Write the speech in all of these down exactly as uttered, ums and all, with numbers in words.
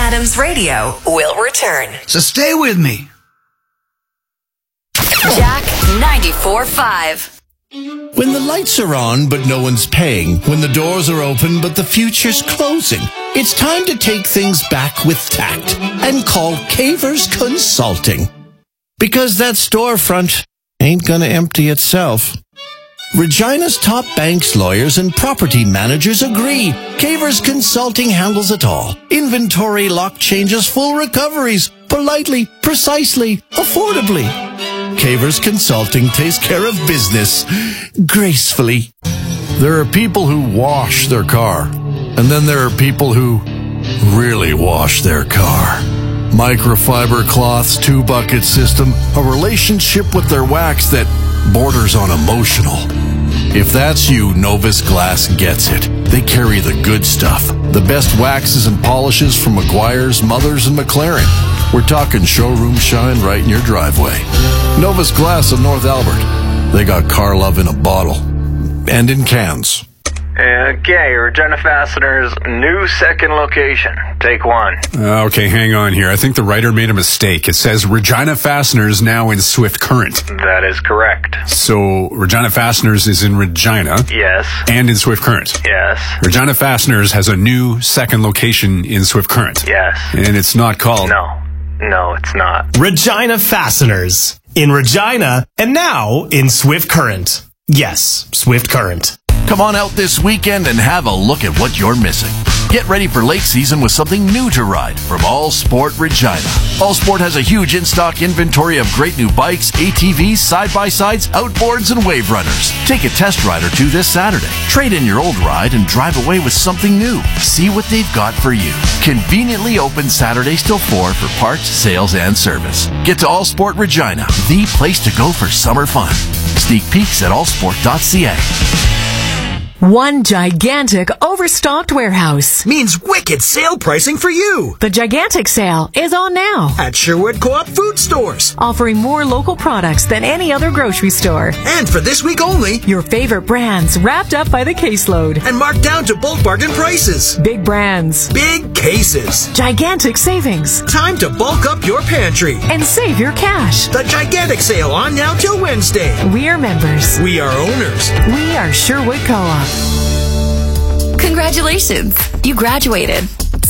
Adams Radio will return. So stay with me. Jack ninety-four point five. When the lights are on but no one's paying, when the doors are open but the future's closing, it's time to take things back with tact and call Cavers Consulting. Because that storefront ain't gonna empty itself. Regina's top banks, lawyers, and property managers agree. Cavers Consulting handles it all. Inventory, lock changes, full recoveries, politely, precisely, affordably. Cavers Consulting takes care of business gracefully. There are people who wash their car, and then there are people who really wash their car. Microfiber cloths, two-bucket system, a relationship with their wax that borders on emotional. If that's you, Novus Glass gets it. They carry the good stuff. The best waxes and polishes from Meguiar's, Mothers, and McLaren. We're talking showroom shine right in your driveway. Novus Glass of North Albert. They got car love in a bottle. And in cans. Okay, Regina Fasteners' new second location. Take one. Uh, okay, hang on here. I think the writer made a mistake. It says Regina Fasteners now in Swift Current. That is correct. So Regina Fasteners is in Regina. Yes. And in Swift Current. Yes. Regina Fasteners has a new second location in Swift Current. Yes. And it's not called... No. No, it's not. Regina Fasteners. In Regina, and now in Swift Current. Yes, Swift Current. Come on out this weekend and have a look at what you're missing. Get ready for late season with something new to ride from All Sport Regina. All Sport has a huge in-stock inventory of great new bikes, A T Vs, side-by-sides, outboards, and wave runners. Take a test ride or two this Saturday. Trade in your old ride and drive away with something new. See what they've got for you. Conveniently open Saturdays till four for parts, sales, and service. Get to All Sport Regina, the place to go for summer fun. Sneak peeks at all sport dot c a. One gigantic overstocked warehouse means wicked sale pricing for you. The gigantic sale is on now at Sherwood Co-op Food Stores, offering more local products than any other grocery store. And for this week only, your favorite brands wrapped up by the caseload and marked down to bulk bargain prices. Big brands, big cases, gigantic savings. Time to bulk up your pantry and save your cash. The gigantic sale on now till Wednesday. We are members. We are owners. We are Sherwood Co-op. Congratulations, you graduated.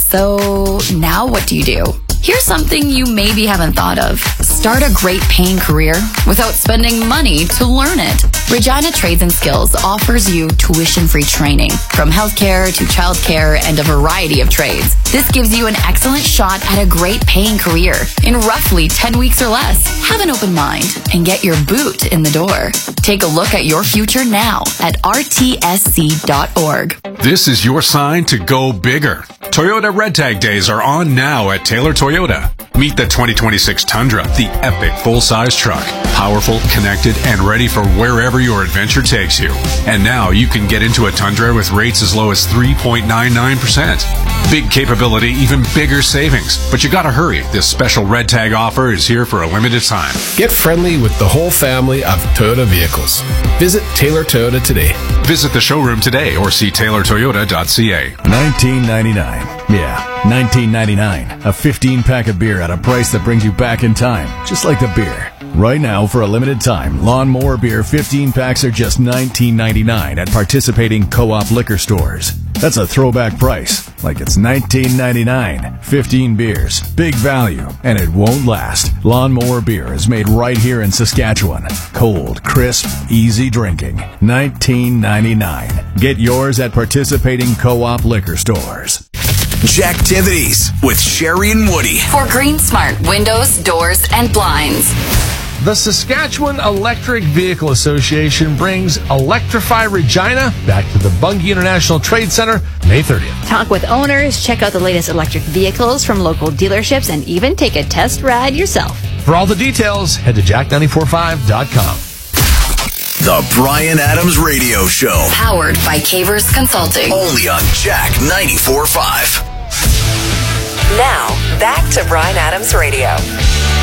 So now what do you do? Here's something you maybe haven't thought of. Start a great paying career without spending money to learn it. Regina Trades and Skills offers you tuition-free training from healthcare to childcare and a variety of trades. This gives you an excellent shot at a great paying career in roughly ten weeks or less. Have an open mind and get your boot in the door. Take a look at your future now at r t s c dot org. This is your sign to go bigger. Toyota Red Tag Days are on now at Taylor Toyota. Meet the twenty twenty-six Tundra, the epic full-size truck. Powerful, connected, and ready for wherever your adventure takes you. And now you can get into a Tundra with rates as low as three point nine nine percent. Big capability, even bigger savings. But you gotta hurry. This special Red Tag offer is here for a limited time. Get friendly with the whole family of Toyota vehicles. Visit Taylor Toyota today. Visit the showroom today or see taylor toyota dot c a. nineteen ninety-nine. Yeah, nineteen ninety-nine. A fifteen pack of beer at a price that brings you back in time, just like the beer. Right now, for a limited time, Lawnmower Beer fifteen packs are just nineteen ninety-nine at participating co-op liquor stores. That's a throwback price, like it's nineteen ninety-nine. fifteen beers, big value, and it won't last. Lawnmower Beer is made right here in Saskatchewan. Cold, crisp, easy drinking. nineteen ninety-nine. Get yours at participating co-op liquor stores. Jacktivities with Sherry and Woody. For Green Smart Windows, Doors, and Blinds. The Saskatchewan Electric Vehicle Association brings Electrify Regina back to the Bungie International Trade Center May thirtieth. Talk with owners, check out the latest electric vehicles from local dealerships, and even take a test ride yourself. For all the details, head to jack nine four five dot com. The Bryan Adams Radio Show. Powered by Cavers Consulting. Only on Jack ninety-four point five. Now, back to Bryan Adams Radio.